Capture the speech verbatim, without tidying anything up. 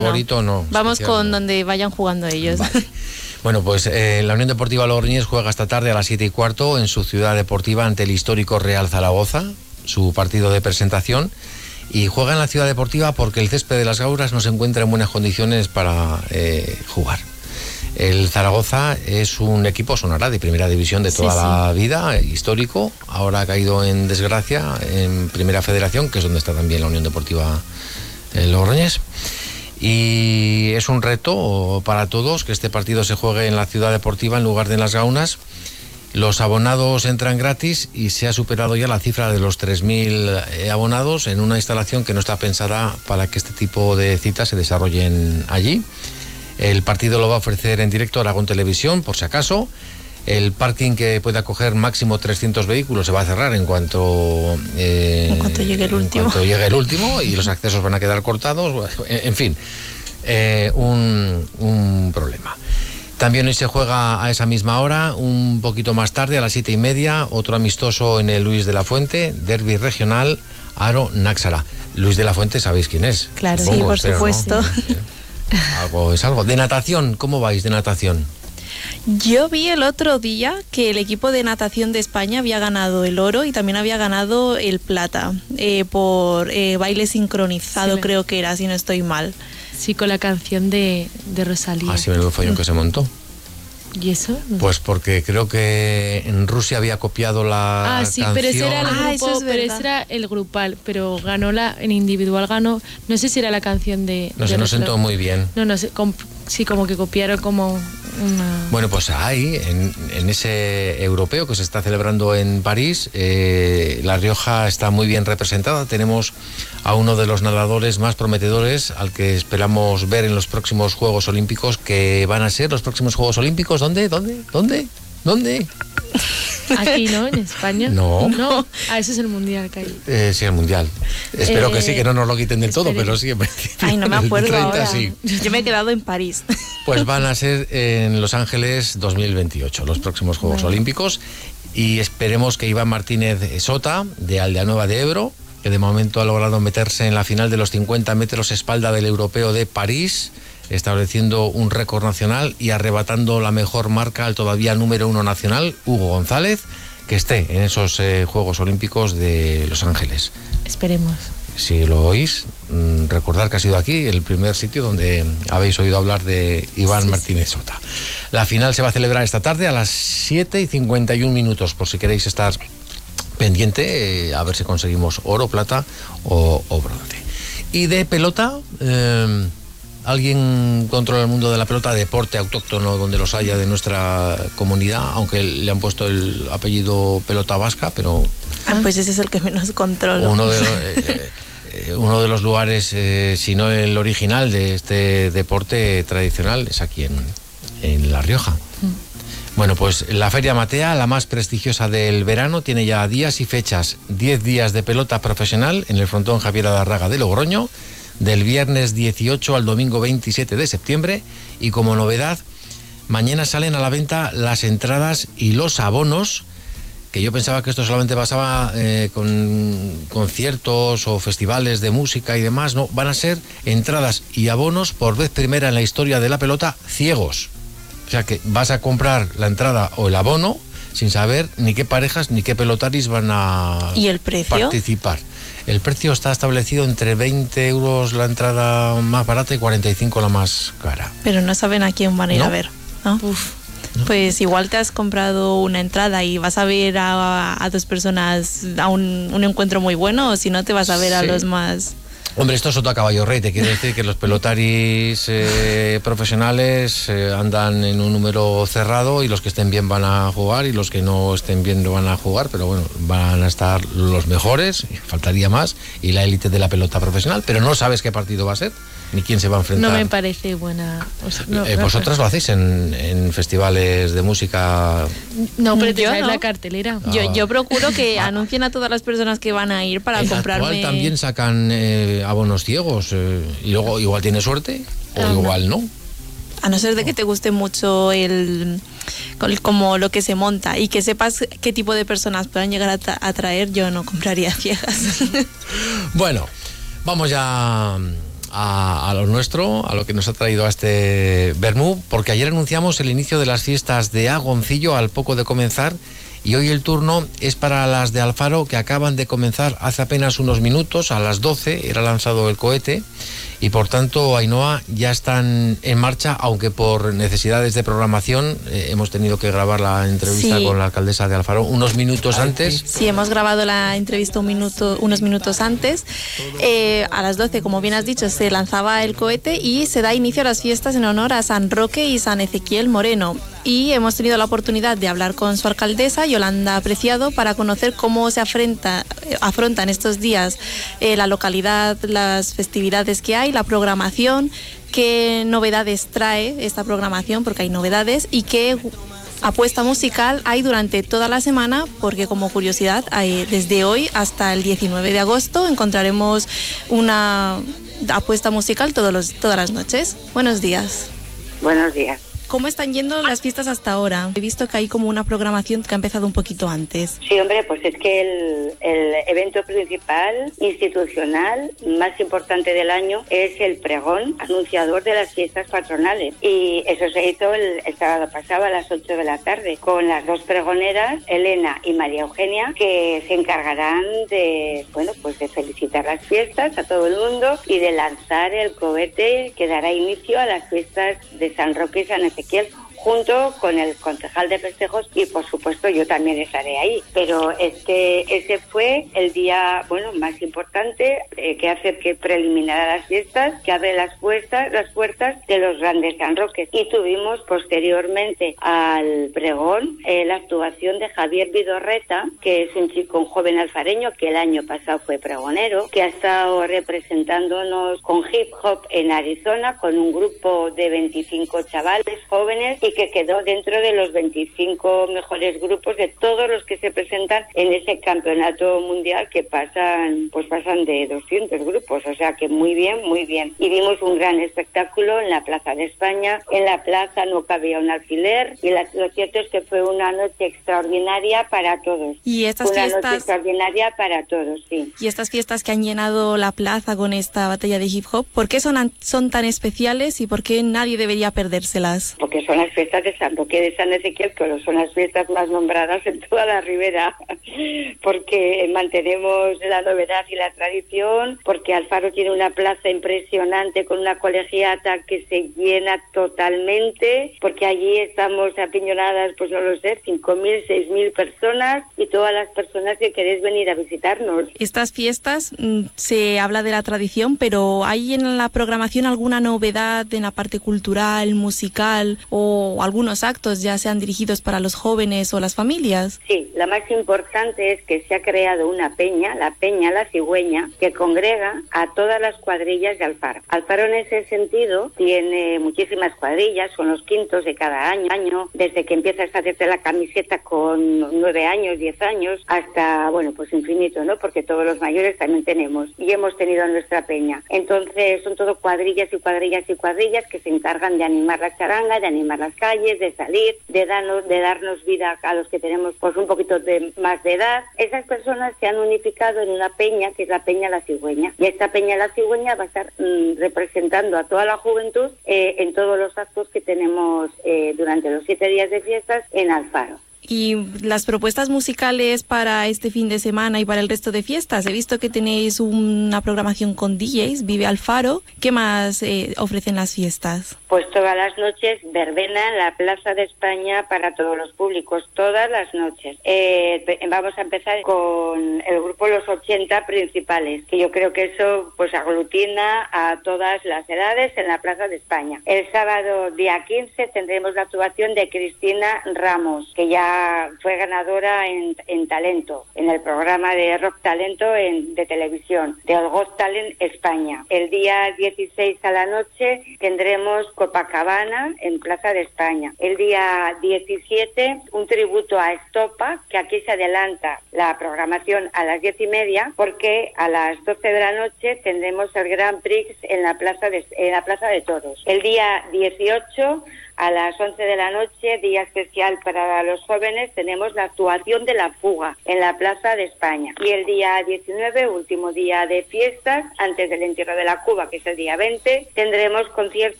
favorito no. Vamos especial, con no. donde vayan jugando ellos. Vale. Bueno, pues eh, la Unión Deportiva Logroñés juega esta tarde a las siete y cuarto en su ciudad deportiva ante el histórico Real Zaragoza, su partido de presentación, y juega en la ciudad deportiva porque el césped de las Gauras no se encuentra en buenas condiciones para eh, jugar. El Zaragoza es un equipo, sonará, de primera división de toda sí, la sí. vida, histórico, ahora ha caído en desgracia en Primera Federación, que es donde está también la Unión Deportiva eh, Logroñés. Y es un reto para todos que este partido se juegue en la ciudad deportiva en lugar de en las Gaunas. Los abonados entran gratis y se ha superado ya la cifra de los tres mil abonados en una instalación que no está pensada para que este tipo de citas se desarrollen allí. El partido lo va a ofrecer en directo Aragón Televisión, por si acaso. El parking, que puede acoger máximo trescientos vehículos, se va a cerrar en cuanto, eh, en cuanto llegue el último. En cuanto llegue el último, y los accesos van a quedar cortados. En, en fin, eh, un, un problema. También hoy se juega a esa misma hora, un poquito más tarde, a las siete y media, otro amistoso en el Luis de la Fuente, derbi regional, Aro Náxara. Luis de la Fuente, ¿sabéis quién es? Claro, supongo, sí, por espero, supuesto. ¿No? Algo es algo. De natación, ¿cómo vais de natación? Yo vi el otro día que el equipo de natación de España había ganado el oro y también había ganado el plata eh, por eh, baile sincronizado, sí, creo que era, si no estoy mal. Sí, con la canción de, de Rosalía. Ah, sí, menudo follón que se montó. ¿Y eso? Pues porque creo que en Rusia había copiado la Ah, sí, canción. pero ese era el grupo, ah, eso es pero ese era el grupal, pero ganó la, en individual ganó, no sé si era la canción de... No sé, no sentó muy bien. No, no sé, com, sí, como que copiaron como una... Bueno, pues ahí, en, en ese europeo que se está celebrando en París, eh, La Rioja está muy bien representada. Tenemos a uno de los nadadores más prometedores, al que esperamos ver en los próximos Juegos Olímpicos, que van a ser los próximos Juegos Olímpicos. ¿Dónde? ¿Dónde? ¿Dónde? ¿Dónde? Aquí, ¿no? ¿En España? No. No. Ah, ese es el Mundial, Cari. Eh, sí, el Mundial. Espero eh, que sí, que no nos lo quiten del espere. todo, pero sí. Ay, no me acuerdo treinta, ahora. Sí. Yo me he quedado en París. Pues van a ser en Los Ángeles dos mil veintiocho, los próximos Juegos bueno. Olímpicos, y esperemos que Iván Martínez Sota, de Aldeanueva de Ebro, que de momento ha logrado meterse en la final de los cincuenta metros espalda del Europeo de París, estableciendo un récord nacional y arrebatando la mejor marca al todavía número uno nacional, Hugo González, que esté en esos eh, Juegos Olímpicos de Los Ángeles. Esperemos. Si lo oís, mmm, recordad que ha sido aquí el primer sitio donde habéis oído hablar de Iván sí, Martínez sí. Sota. La final se va a celebrar esta tarde a las siete y cincuenta y un minutos, por si queréis estar pendiente, eh, a ver si conseguimos oro, plata o, o bronce. Y de pelota... Eh, ¿Alguien controla el mundo de la pelota? Deporte autóctono donde los haya de nuestra comunidad, aunque le han puesto el apellido pelota vasca, pero... Ah, pues ese es el que menos controlo. Uno de, eh, eh, uno de los lugares, eh, si no el original de este deporte tradicional, es aquí en, en La Rioja. Mm. Bueno, pues la Feria Matea, la más prestigiosa del verano, tiene ya días y fechas. diez días de pelota profesional en el frontón Javier Adarraga de Logroño, del viernes dieciocho al domingo veintisiete de septiembre, y como novedad, mañana salen a la venta las entradas y los abonos, que yo pensaba que esto solamente pasaba eh, con conciertos o festivales de música y demás. No, van a ser entradas y abonos por vez primera en la historia de la pelota ciegos. O sea que vas a comprar la entrada o el abono sin saber ni qué parejas ni qué pelotaris van a ¿Y el precio? participar. El precio está establecido entre veinte euros la entrada más barata y cuarenta y cinco la más cara. Pero no saben a quién van a ir ¿No? a ver, ¿no? Uf. ¿No? Pues igual te has comprado una entrada y vas a ver a, a dos personas a un, un encuentro muy bueno, o si no te vas a ver sí. a los más... Hombre, esto es otro caballo rey. Te quiero decir que los pelotaris eh, profesionales eh, andan en un número cerrado, y los que estén bien van a jugar y los que no estén bien no van a jugar, pero bueno, van a estar los mejores, faltaría más, y la élite de la pelota profesional, pero no sabes qué partido va a ser ni quién se va a enfrentar. No me parece buena... O sea, no, eh, no, ¿Vosotras no. lo hacéis en, en festivales de música? No, pero te yo sabes no. la cartelera. Ah. Yo, yo procuro que anuncien a todas las personas que van a ir para en comprarme... Actual también sacan eh, abonos ciegos, eh, y luego igual tiene suerte o ah, igual no. no. A no ser de que te guste mucho el, como lo que se monta y que sepas qué tipo de personas puedan llegar a, tra- a traer, yo no compraría ciegas. Bueno, vamos ya a, a lo nuestro, a lo que nos ha traído a este Bermú, porque ayer anunciamos el inicio de las fiestas de Agoncillo al poco de comenzar, y hoy el turno es para las de Alfaro, que acaban de comenzar hace apenas unos minutos. A las doce era lanzado el cohete y por tanto, Ainhoa, ya están en marcha, aunque por necesidades de programación eh, hemos tenido que grabar la entrevista sí. con la alcaldesa de Alfaro unos minutos antes. Sí, hemos grabado la entrevista un minuto, unos minutos antes. Eh, a las doce, como bien has dicho, se lanzaba el cohete y se da inicio a las fiestas en honor a San Roque y San Ezequiel Moreno. Y hemos tenido la oportunidad de hablar con su alcaldesa, Yolanda Apreciado, para conocer cómo se afronta, afrontan estos días eh, la localidad, las festividades que hay, la programación, qué novedades trae esta programación, porque hay novedades, y qué apuesta musical hay durante toda la semana, porque como curiosidad, hay, desde hoy hasta el diecinueve de agosto encontraremos una apuesta musical todos los, todas las noches. Buenos días. Buenos días. ¿Cómo están yendo las fiestas hasta ahora? He visto que hay como una programación que ha empezado un poquito antes. Sí, hombre, pues es que el, el evento principal, institucional, más importante del año es el pregón anunciador de las fiestas patronales. Y eso se hizo el, el sábado pasado a las ocho de la tarde, con las dos pregoneras, Elena y María Eugenia, que se encargarán de, bueno, pues de felicitar las fiestas a todo el mundo y de lanzar el cohete que dará inicio a las fiestas de San Roque y San Ezequiel, junto con el concejal de festejos, y por supuesto yo también estaré ahí. Pero es que ese fue el día, bueno, más importante eh, que hace que preliminar a las fiestas, que abre las puertas, las puertas de los grandes San Roques. Y tuvimos posteriormente al pregón eh, la actuación de Javier Vidorreta, que es un chico, un joven alfareño que el año pasado fue pregonero, que ha estado representándonos con hip hop en Arizona con un grupo de veinticinco chavales jóvenes, y que quedó dentro de los veinticinco mejores grupos de todos los que se presentan en ese campeonato mundial, que pasan, pues pasan de doscientos grupos, o sea que muy bien, muy bien. Y vimos un gran espectáculo en la Plaza de España. En la plaza no cabía un alfiler, y la, lo cierto es que fue una noche extraordinaria para todos. Y estas una fiestas... noche extraordinaria para todos, sí. Y estas fiestas que han llenado la plaza con esta batalla de hip hop, ¿por qué son, son tan especiales y por qué nadie debería perdérselas? Porque son las fiestas de San Roque de San Ezequiel, que son las fiestas más nombradas en toda la ribera, porque mantenemos la novedad y la tradición, porque Alfaro tiene una plaza impresionante con una colegiata que se llena totalmente, porque allí estamos apiñonadas, pues no lo sé, cinco mil, seis mil personas, y todas las personas que queréis venir a visitarnos. Estas fiestas, mmm, se habla de la tradición, pero ¿hay en la programación alguna novedad en la parte cultural, musical, o algunos actos ya sean dirigidos para los jóvenes o las familias? Sí, la más importante es que se ha creado una peña, la Peña La Cigüeña, que congrega a todas las cuadrillas de Alfaro. Alfaro en ese sentido tiene muchísimas cuadrillas, son los quintos de cada año, año desde que empiezas a hacerte la camiseta con nueve años, diez años, hasta, bueno, pues infinito, ¿no? Porque todos los mayores también tenemos, y hemos tenido nuestra peña. Entonces son todo cuadrillas y cuadrillas y cuadrillas que se encargan de animar la charanga, de animar las calles, de salir, de darnos, de darnos vida a los que tenemos pues un poquito de más de edad. Esas personas se han unificado en una peña, que es la Peña La Cigüeña, y esta Peña La Cigüeña va a estar mmm, representando a toda la juventud eh, en todos los actos que tenemos eh, durante los siete días de fiestas en Alfaro. Y las propuestas musicales para este fin de semana y para el resto de fiestas, he visto que tenéis una programación con D Js, Vive Alfaro. ¿Qué más eh, ofrecen las fiestas? Pues todas las noches verbena en la Plaza de España para todos los públicos, todas las noches. Eh, vamos a empezar con el grupo Los ochenta Principales, que yo creo que eso pues aglutina a todas las edades en la Plaza de España. El sábado día quince tendremos la actuación de Cristina Ramos, que ya fue ganadora en, en talento, en el programa de Rock Talento en, de televisión, de All Got Talent España. El día dieciséis a la noche tendremos Copacabana en Plaza de España. El día diecisiete, un tributo a Estopa, que aquí se adelanta la programación a las diez y media, porque a las doce de la noche tendremos el Grand Prix en la Plaza de, en la Plaza de Toros. El día dieciocho, a las once de la noche, día especial para los jóvenes, tenemos la actuación de La Fuga en la Plaza de España. Y el día diecinueve, último día de fiestas, antes del entierro de la Cuba, que es el día veinte, tendremos concierto